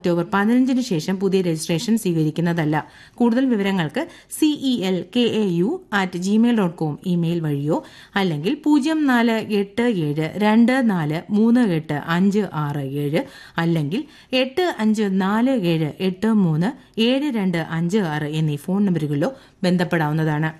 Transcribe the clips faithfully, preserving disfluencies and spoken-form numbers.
October പതിനഞ്ചിന് ശേഷം പുതിയ രജിസ്ട്രേഷൻ സ്വീകരിക്കുന്നതല്ല. കൂടുതൽ വിവരങ്ങൾക്ക് CEL K A U at Gmail dot com email വഴിയോ അല്ലെങ്കിൽ പൂജ്യം നാല് എട്ട് ഏഴ് രണ്ട് നാല് മൂന്ന് എട്ട് അഞ്ച് ആറ് ഏഴ് അല്ലെങ്കിൽ എട്ട് അഞ്ച് നാല് ഏഴ് എട്ട് മൂന്ന് ഏഴ് രണ്ട് അഞ്ച് ആറ് എന്നീ ഫോൺ നമ്പറുകളിലോ ബന്ധപ്പെടാവുന്നതാണ്.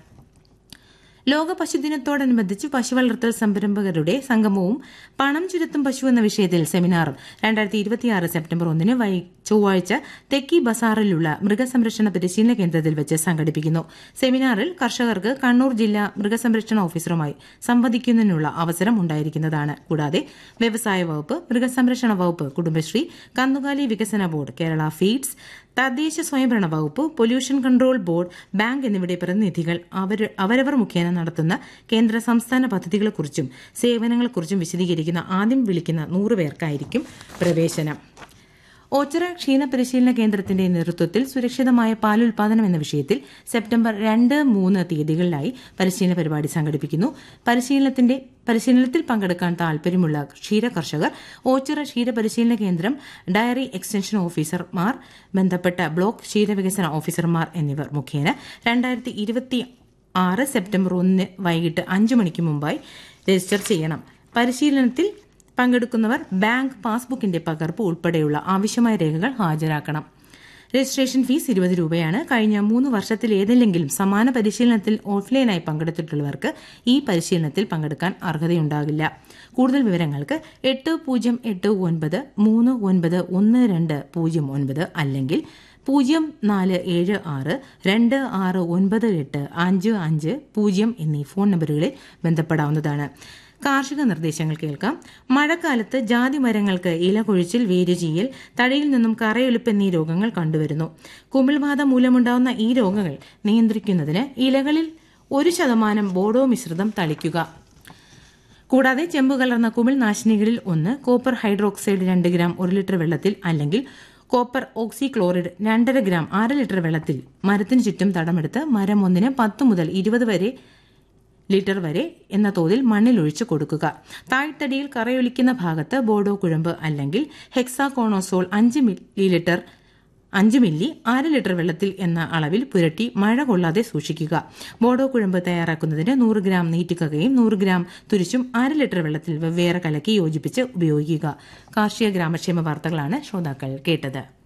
ലോക പശുദിനത്തോടനുബന്ധിച്ച് പശുവളർത്തൽ സംരംഭകരുടെ സംഗമവും പണം ചുരുത്തും പശു എന്ന വിഷയത്തിൽ സെമിനാറും രണ്ടായിരത്തി ഇരുപത്തിയാറ് സെപ്റ്റംബർ ഒന്നിന് വൈ ചൊവ്വാഴ്ച തെക്കി ബസാറിലുള്ള മൃഗസംരക്ഷണ പരിശീലന കേന്ദ്രത്തിൽ വെച്ച് സംഘടിപ്പിക്കുന്നു. സെമിനാറിൽ കർഷകർക്ക് കണ്ണൂർ ജില്ലാ മൃഗസംരക്ഷണ ഓഫീസറുമായി സംവദിക്കുന്നതിനുള്ള അവസരം ഉണ്ടായിരിക്കുന്നതാണ്. കൂടാതെ വ്യവസായ വകുപ്പ്, മൃഗസംരക്ഷണ വകുപ്പ്, കുടുംബശ്രീ, കന്നുകാലി വികസന ബോർഡ്, കേരള ഫീഡ്സ്, തദ്ദേശ സ്വയംഭരണ വകുപ്പ്, പൊല്യൂഷൻ കൺട്രോൾ ബോർഡ്, ബാങ്ക് എന്നിവയുടെ പ്രതിനിധികൾ അവരവർ മുഖേന നടത്തുന്ന കേന്ദ്ര സംസ്ഥാന പദ്ധതികളെക്കുറിച്ചും സേവനങ്ങളെക്കുറിച്ചും വിശദീകരിക്കുന്ന ആദ്യം വിളിക്കുന്ന നൂറ് പേർക്കായിരിക്കും പ്രവേശനം. ഓച്ചിറ ക്ഷീര പരിശീലന കേന്ദ്രത്തിന്റെ നേതൃത്വത്തിൽ സുരക്ഷിതമായ പാലുൽപാദനം എന്ന വിഷയത്തിൽ സെപ്റ്റംബർ രണ്ട് മൂന്ന് തീയതികളിലായി പരിശീലന പരിപാടി സംഘടിപ്പിക്കുന്നു. പരിശീലനത്തിന്റെ പരിശീലനത്തിൽ പങ്കെടുക്കാൻ താൽപര്യമുള്ള ക്ഷീര കർഷകർ ഓച്ചിറ ക്ഷീര പരിശീലന കേന്ദ്രം ഡയറി എക്സ്റ്റൻഷൻ ഓഫീസർമാർ, ബന്ധപ്പെട്ട ബ്ലോക്ക് ക്ഷീരവികസന ഓഫീസർമാർ എന്നിവർ മുഖേന രണ്ടായിരത്തി ഇരുപത്തി ആറ് സെപ്റ്റംബർ ഒന്ന് വൈകിട്ട് അഞ്ച് മണിക്ക് മുമ്പായി രജിസ്റ്റർ ചെയ്യണം. പരിശീലനത്തിൽ പങ്കെടുക്കുന്നവർ ബാങ്ക് പാസ്ബുക്കിന്റെ പകർപ്പ് ഉൾപ്പെടെയുള്ള ആവശ്യമായ രേഖകൾ ഹാജരാക്കണം. രജിസ്ട്രേഷൻ ഫീസ് ഇരുപത് രൂപയാണ്. കഴിഞ്ഞ മൂന്ന് വർഷത്തിൽ ഏതെങ്കിലും സമാന പരിശീലനത്തിൽ ഓഫ്ലൈനായി പങ്കെടുത്തിട്ടുള്ളവർക്ക് ഈ പരിശീലനത്തിൽ പങ്കെടുക്കാൻ അർഹതയുണ്ടാകില്ല. കൂടുതൽ വിവരങ്ങൾക്ക് എട്ട് പൂജ്യം എട്ട് ഒൻപത് മൂന്ന് ഒൻപത് ഒന്ന് രണ്ട് പൂജ്യം ഒൻപത് അല്ലെങ്കിൽ പൂജ്യം നാല് ഏഴ് ആറ് രണ്ട് ആറ് ഒൻപത് എട്ട് അഞ്ച് അഞ്ച് പൂജ്യം എന്നീ ഫോൺ നമ്പറുകളിൽ ബന്ധപ്പെടാവുന്നതാണ്. കാർഷിക നിർദ്ദേശങ്ങൾ കേൾക്കാം. മഴക്കാലത്ത് ജാതി മരങ്ങൾക്ക് ഇലകൊഴിച്ചിൽ, വേരുചീയൽ, തഴയിൽ നിന്നും കറയൊലിപ്പ് എന്നീ രോഗങ്ങൾ കണ്ടുവരുന്നു. കുമിൾവാതം മൂലമുണ്ടാവുന്ന ഈ രോഗങ്ങൾ നിയന്ത്രിക്കുന്നതിന് ഇലകളിൽ ഒരു ശതമാനം ബോഡോ മിശ്രിതം തളിക്കുക. കൂടാതെ ചെമ്പ് കലർന്ന കുമിൾ നാശിനികളിൽ ഒന്ന് കോപ്പർ ഹൈഡ്രോക്സൈഡ് രണ്ട് ഗ്രാം ഒരു ലിറ്റർ വെള്ളത്തിൽ അല്ലെങ്കിൽ കോപ്പർ ഓക്സിക്ലോറൈഡ് രണ്ടര ഗ്രാം അര ലിറ്റർ വെള്ളത്തിൽ മരത്തിന് ചുറ്റും തടമെടുത്ത് മരം ഒന്നിന് പത്ത് മുതൽ ഇരുപത് വരെ ലിറ്റർ വരെ എന്ന തോതിൽ മണ്ണിലൊഴിച്ചു കൊടുക്കുക. താഴ്ത്തടിയിൽ കറയൊലിക്കുന്ന ഭാഗത്ത് ബോഡോ കുഴമ്പ് അല്ലെങ്കിൽ ഹെക്സാകോണോസോൾ അഞ്ച് മില്ലി ലിറ്റർ അഞ്ച് മില്ലി അര ലിറ്റർ വെള്ളത്തിൽ എന്ന അളവിൽ പുരട്ടി മഴ കൊള്ളാതെ സൂക്ഷിക്കുക. ബോഡോ കുഴമ്പ് തയ്യാറാക്കുന്നതിന് നൂറ് ഗ്രാം നീറ്റിക്കകയും നൂറ് ഗ്രാം തുരിശും അര ലിറ്റർ വെള്ളത്തിൽ വെവ്വേറെ കലക്കി യോജിപ്പിച്ച് ഉപയോഗിക്കുക. കാർഷിക ഗ്രാമക്ഷേമ വാർത്തകളാണ് ശ്രോതാക്കൾ കേട്ടത്.